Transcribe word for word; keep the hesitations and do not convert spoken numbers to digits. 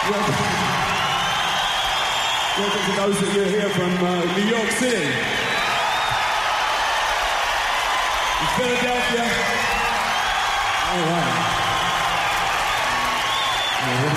Welcome to those of you here from uh, New York City, and Philadelphia.